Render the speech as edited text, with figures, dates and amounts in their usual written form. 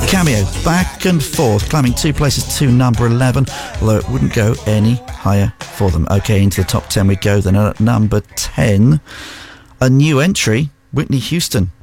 Cameo, back and forth, climbing 2 places to number 11, although it wouldn't go any higher for them. OK, into the top 10 we go. Then at number 10, a new entry, Whitney Houston.